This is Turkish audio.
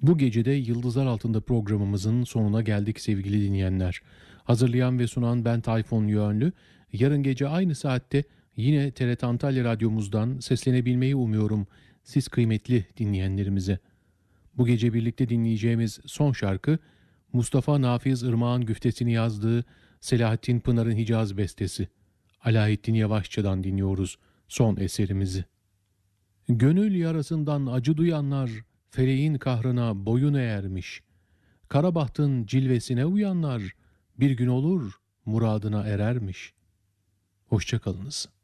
Bu gece de Yıldızlar Altında programımızın sonuna geldik sevgili dinleyenler. Hazırlayan ve sunan ben Tayfun Yönlü. Yarın gece aynı saatte yine TRT Antalya Radyomuzdan seslenebilmeyi umuyorum siz kıymetli dinleyenlerimize. Bu gece birlikte dinleyeceğimiz son şarkı Mustafa Nafiz Irmak'ın güftesini yazdığı Selahattin Pınar'ın Hicaz bestesi. Alaaddin Yavaşçı'dan dinliyoruz son eserimizi. Gönül yarasından acı duyanlar feleğin kahrına boyun eğermiş. Kara bahtın cilvesine uyanlar bir gün olur muradına erermiş. Hoşça kalınız.